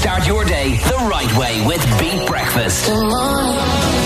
Start your day the right way with Beat Breakfast. Good morning.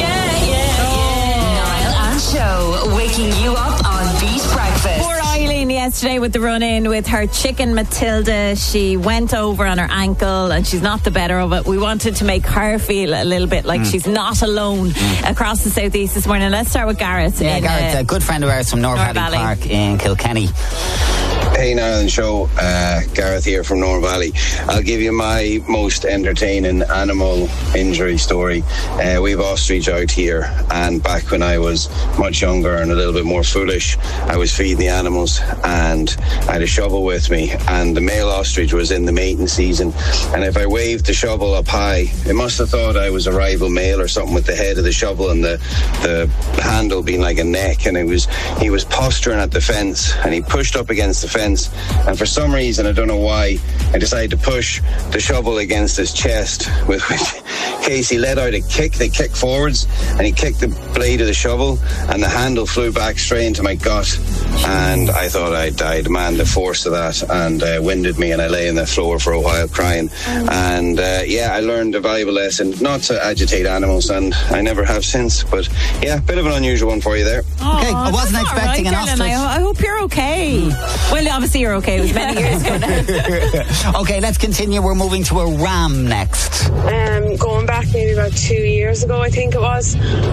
Niall and Show, waking you up on Beat Breakfast. Poor Eileen yesterday with the run-in with her chicken Matilda. She went over on her ankle and she's not the better of it. We wanted to make her feel a little bit like she's not alone across the southeast this morning. Let's start with Gareth. Yeah, Gareth, a good friend of ours from North Valley Park in Kilkenny. Hey, Niall and Show, Gareth here from North Valley. I'll give you my most entertaining animal injury story. We have ostrich out here, and back when I was much younger and a little bit more foolish, I was feeding the animals and I had a shovel with me, and the male ostrich was in the mating season, and if I waved the shovel up high, it must have thought I was a rival male or something with the head of the shovel and the handle being like a neck, and he was posturing at the fence, and he pushed up against the fence, and for some reason, I don't know why, I decided to push the shovel against his chest, with which Casey let out a kick. They kicked forwards and he kicked the blade of the shovel and the handle flew back straight into my gut, and I thought I died. Man, the force of that, and winded me, and I lay on the floor for a while crying. And I learned a valuable lesson not to agitate animals, and I never have since. But yeah, bit of an unusual one for you there. Okay, I wasn't expecting an ostrich. I hope you're okay. Well, obviously you're okay. It was many years ago now. Okay, let's continue. We're moving to a ram next. Going back maybe about 2 years ago, I think it was,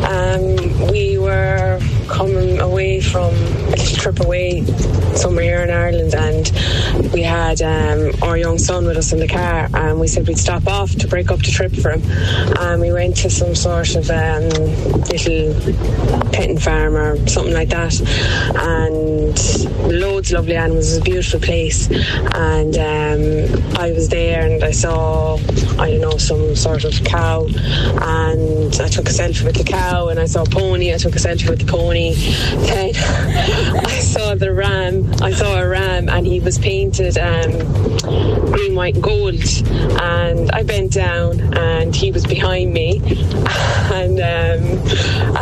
we were coming away from a little trip away somewhere here in Ireland, and we had our young son with us in the car, and we said we'd stop off to break up the trip for him, and we went to some sort of little petting farm or something like that, and loads of lovely animals. It was a beautiful place, and I was there and I saw, I don't know, some sort of cow, and I took a selfie with the cow, and I saw a pony, I took a selfie with the pony. Then I saw a ram, and he was painted green, white and gold, and I bent down and he was behind me, and